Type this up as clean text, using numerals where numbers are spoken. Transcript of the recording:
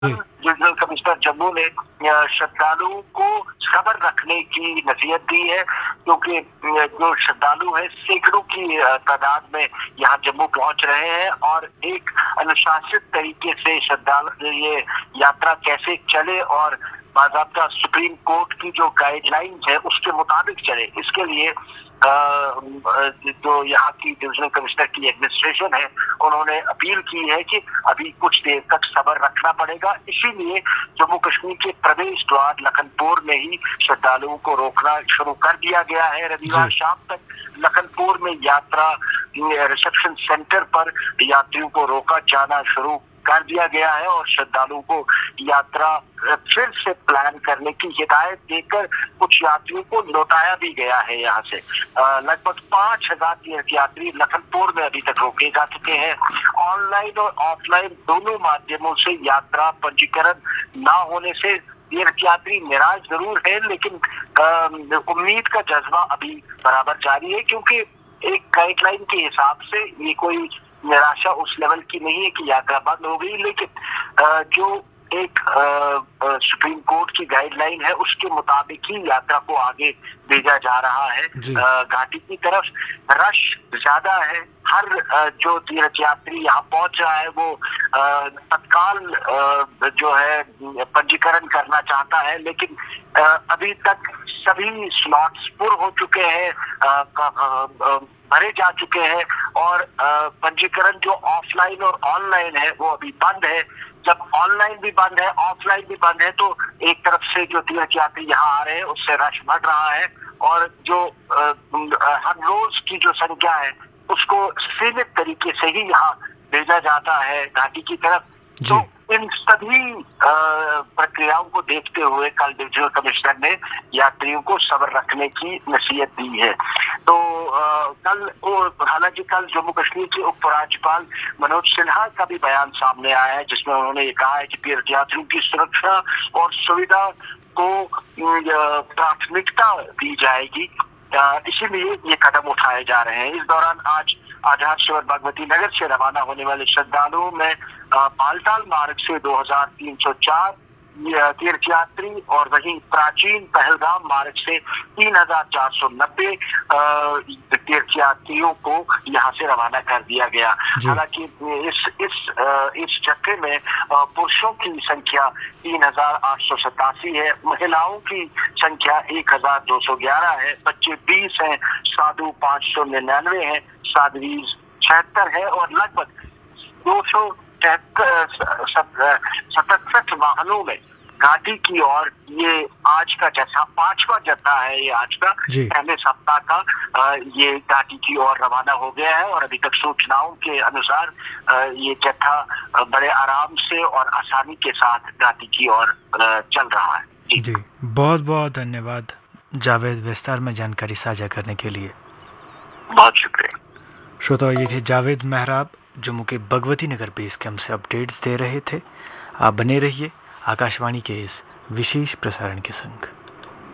Divisional commissioner Jammu ने श्रद्धालुओं को सब्र रखने की नसीहत दी है, क्योंकि जो श्रद्धालु है सैकड़ों की तादाद में यहाँ जम्मू पहुंच रहे हैं और एक अनुशासित तरीके से श्रद्धालु ये यात्रा कैसे चले और बाकायदा सुप्रीम कोर्ट की जो गाइडलाइंस है उसके मुताबिक चले, इसके लिए जो यहाँ की डिविजनल कमिश्नर की एडमिनिस्ट्रेशन है उन्होंने अपील की है कि अभी कुछ देर तक सब्र रखना पड़ेगा। इसीलिए जम्मू कश्मीर के प्रवेश द्वार लखनपुर में ही श्रद्धालुओं को रोकना शुरू कर दिया गया है। रविवार शाम तक लखनपुर में यात्रा रिसेप्शन सेंटर पर यात्रियों को रोका जाना शुरू कर दिया गया है और श्रद्धालुओं को यात्रा फिर से प्लान करने की हिदायत देकर कुछ यात्रियों को लौटाया भी गया है। यहाँ से लगभग 5000 तीर्थयात्री लखनपुर में अभी तक रोके जा चुके हैं। ऑनलाइन और ऑफलाइन दोनों माध्यमों से यात्रा पंजीकरण ना होने से तीर्थयात्री निराश जरूर है, लेकिन उम्मीद का जज्बा अभी बराबर जारी है, क्योंकि एक गाइडलाइन के हिसाब से ये कोई निराशा उस लेवल की नहीं है कि यात्रा बंद हो गई, लेकिन जो एक सुप्रीम कोर्ट की गाइडलाइन है उसके मुताबिक ही यात्रा को आगे भेजा जा रहा है। घाटी की तरफ रश ज्यादा है, हर जो तीर्थयात्री यहाँ पहुंच रहा है वो तत्काल जो है पंजीकरण करना चाहता है, लेकिन अभी तक सभी स्लॉट्स पूर्ण हो चुके हैं, भरे जा चुके हैं और पंजीकरण जो ऑफलाइन और ऑनलाइन है वो अभी बंद है। जब ऑनलाइन भी बंद है ऑफलाइन भी बंद है तो एक तरफ से जो तीर्थयात्री यहाँ आ रहे हैं उससे रश बढ़ रहा है और जो हर रोज की जो संख्या है उसको सीमित तरीके से ही यहाँ भेजा जाता है घाटी की तरफ। तो इन सभी प्रक्रियाओं को देखते हुए कल डिविजनल कमिश्नर ने यात्रियों को सब्र रखने की नसीहत दी है। तो हालांकि कल जम्मू कश्मीर के उपराज्यपाल मनोज सिन्हा का भी बयान सामने आया है, जिसमें उन्होंने ये कहा है कि तीर्थयात्रियों की सुरक्षा और सुविधा को प्राथमिकता दी जाएगी, इसीलिए ये कदम उठाए जा रहे हैं। इस दौरान आज आजाद शहर बागमती नगर से रवाना होने वाले श्रद्धालुओं में बालटाल मार्ग से 2304 तीर्थयात्री और वहीं प्राचीन पहलगाम मार्ग से 3490 तीर्थयात्रियों को यहाँ से रवाना कर दिया गया। हालांकि इस जत्थे में पुरुषों की संख्या 3887 है, महिलाओं की संख्या 1211 है, बच्चे 20 हैं, साधु 599 हैं, साध्वी 76 है और लगभग 267 वाहनों में घाटी की ओर ये आज का जत्था 5वां जत्था है, ये आज का पहले सप्ताह का ये घाटी की ओर रवाना हो गया है और अभी तक सूचनाओं के अनुसार ये जत्था बड़े आराम से और आसानी के साथ घाटी की ओर चल रहा है। जी बहुत बहुत धन्यवाद जावेद, विस्तार में जानकारी साझा करने के लिए। बहुत शुक्रिया। श्रोता, ये थे जावेद मेहराब, जम्मू के भगवती नगर बेस कैंप से अपडेट्स दे रहे थे। आप बने रहिए आकाशवाणी के इस विशेष प्रसारण के संग।